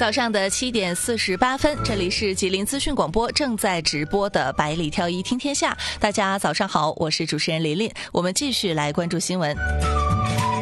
早上的7点48分，这里是吉林资讯广播正在直播的百里挑一听天下。大家早上好，我是主持人琳琳，我们继续来关注新闻。